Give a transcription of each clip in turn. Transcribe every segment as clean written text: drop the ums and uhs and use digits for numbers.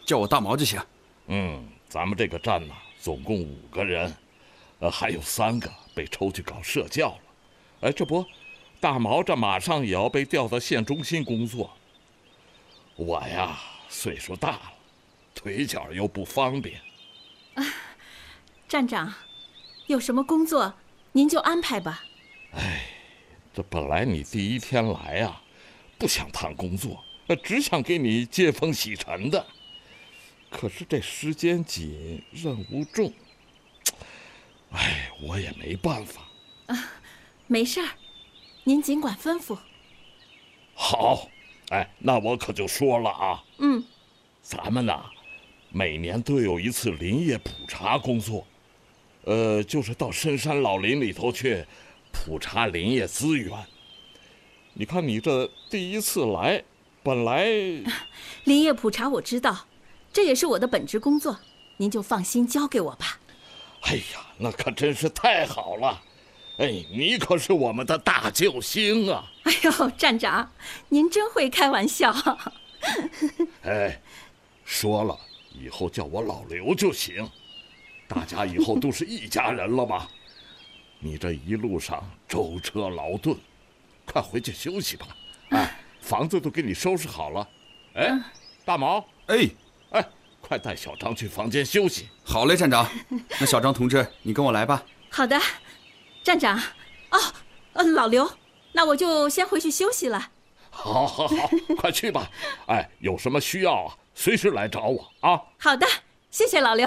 叫我大毛就行。 咱们这个站呢，总共5个人，还有3个被抽去搞社教了。这不，大毛这马上也要被调到县中心工作。我呀，岁数大了，腿脚又不方便。 站长，有什么工作您就安排吧。 这本来你第1天来啊，不想谈工作，只想给你接风洗尘的。可是这时间紧，任务重，我也没办法。 没事儿，您尽管吩咐。 好，那我可就说了啊。咱们呐，每年都有一次林业普查工作，就是到深山老林里头去普查林业资源。你看你这第1次来，本来林业普查我知道，这也是我的本职工作，您就放心交给我吧。 那可真是太好了。你可是我们的大救星啊！ 站长，您真会开玩笑。 说了，以后叫我老刘就行，大家以后都是一家人了嘛。你这一路上舟车劳顿，快回去休息吧。房子都给你收拾好了。大毛，快带小张去房间休息。 好嘞，站长。那小张同志，你跟我来吧。 好的，站长。老刘，那我就先回去休息了。 好，快去吧。有什么需要啊，随时来找我啊。 好的，谢谢老刘。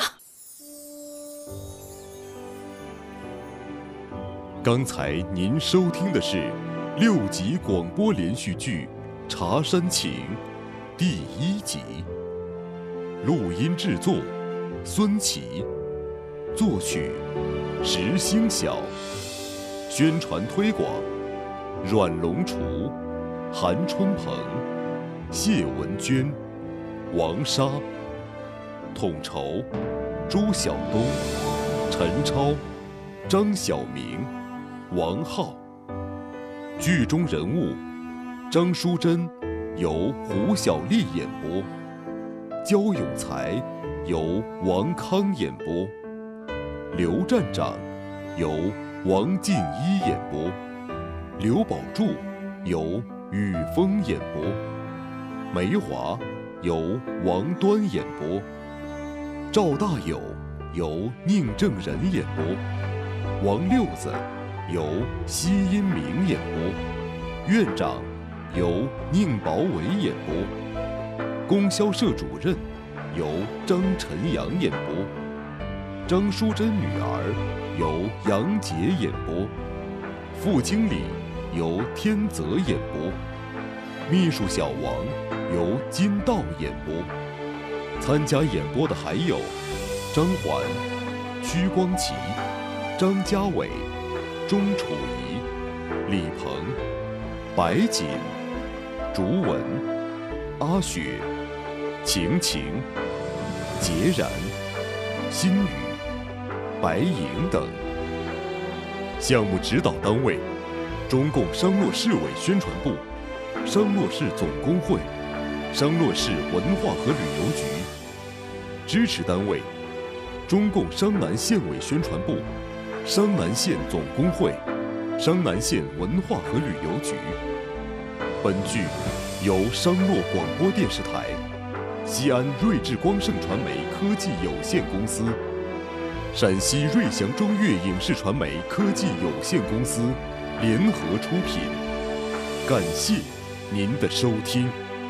刚才您收听的是6集广播连续剧《茶山情》第1集，录音制作孙琦，作曲石星晓，宣传推广阮龙厨、韩春鹏、谢文娟、王莎，统筹朱晓东、陈超、张晓明、王浩。剧中人物张淑珍由胡小丽演播，焦永才由王康演播，刘站长由王静一演播，刘宝柱由雨峰演播，梅华由王端演播，赵大友由宁正仁演播，王六子由奚因明演播，院长由宁宝伟演播，供销社主任由张晨阳演播，张淑珍女儿由杨洁演播，副经理由天泽演播，秘书小王由金道演播。参加演播的还有张环、屈光奇、张家伟、钟楚怡、李鹏、白锦、竹文、阿雪、晴晴、孑然、心雨、白莹等。项目指导单位：中共商洛市委宣传部、商洛市总工会、商洛市文化和旅游局。支持单位：中共商南县委宣传部、商南县总工会、商南县文化和旅游局。本剧由商洛广播电视台、西安瑞智光盛传媒科技有限公司、陕西瑞祥中粤影视传媒科技有限公司联合出品。感谢您的收听。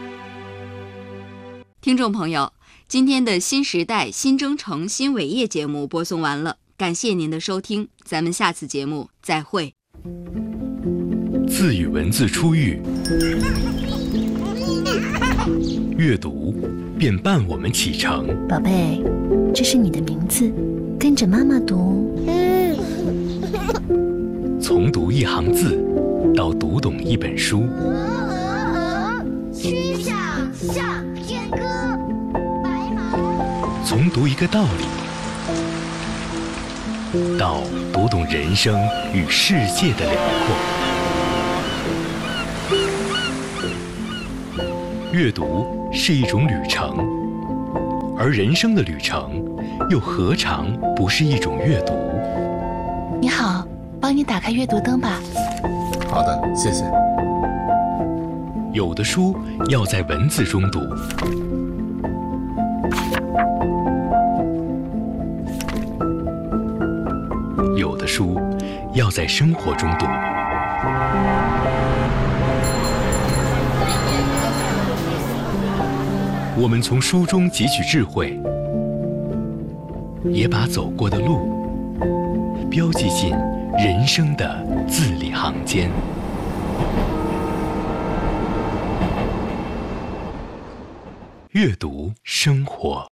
听众朋友，今天的新时代新征程新伟业节目播送完了，感谢您的收听，咱们下次节目再会。 自与文字出狱，阅读便伴我们启程。 宝贝，这是你的名字，跟着妈妈读。 从读一行字到读懂一本书， 曲项向天歌，白马。 从读一个道理到读懂人生与世界的辽阔。阅读是一种旅程， 而人生的旅程，又何尝不是一种阅读？ 你好，帮你打开阅读灯吧。 好的，谢谢。 有的书要在文字中读，有的书要在生活中读。我们从书中汲取智慧，也把走过的路标记进人生的字里行间。阅读生活。